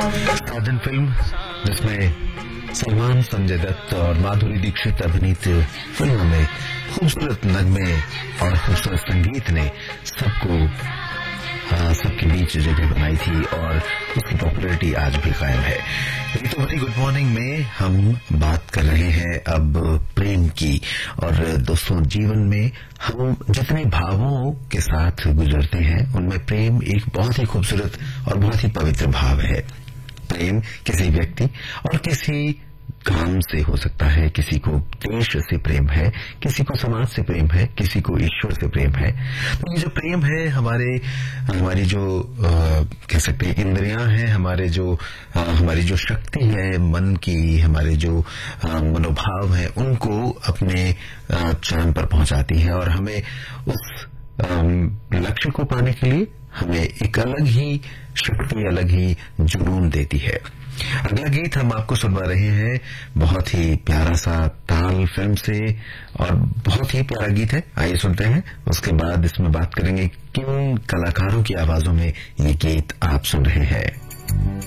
साजन film जिसमें सलमान, संजय दत्त और माधुरी दीक्षित अभिनीत फिल्म में खूबसूरत नगमे और खूबसूरत संगीत ने सबके बीच जगह बनाई थी और उसकी पॉपुलैरिटी आज भी कायम है। ये तो बड़ी गुड मॉर्निंग में हम बात कर रहे हैं अब प्रेम की। और दोस्तों, जीवन में हम जितने भावों के साथ गुजरते हैं उनमें प्रेम एक बहुत ही खूबसूरत और बहुत ही पवित्र भाव है। प्रेम किसी व्यक्ति और किसी काम से हो सकता है, किसी को देश से प्रेम है, किसी को समाज से प्रेम है, किसी को ईश्वर से प्रेम है। तो ये जो प्रेम है हमारी जो कह सकते हैं इंद्रियां हैं, हमारी जो शक्ति है मन की, हमारे जो मनोभाव है उनको अपने चरम पर पहुंचाती है और हमें उस लक्ष्य को पाने के लिए हमें एक अलग ही शक्ति, अलग ही जुनून देती है। अगला गीत हम आपको सुनवा रहे हैं, बहुत ही प्यारा सा ताल फिल्म से और बहुत ही प्यारा गीत है। आइए सुनते हैं, उसके बाद इसमें बात करेंगे किन कलाकारों की आवाजों में ये गीत आप सुन रहे हैं।